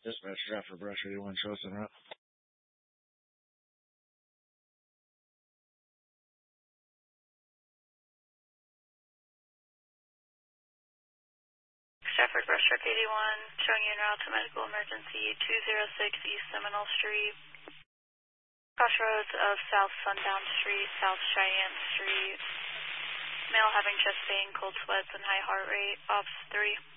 Dispatch Stratford Brush 81, show us en route. Stratford Brush Truck 81, showing you en route to medical emergency 206 East Seminole Street. Crossroads of South Sundown Street, South Cheyenne Street. Male having chest pain, cold sweats, and high heart rate. Ops 3.